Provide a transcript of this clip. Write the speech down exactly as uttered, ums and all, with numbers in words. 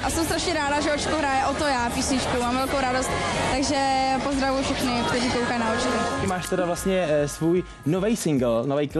a jsem strašně ráda, že Očko hraje o to já písničku, mám velkou radost, takže pozdravuji všechny, kteří koukají na Očko. Ty máš teda vlastně svůj nový single, nový klip.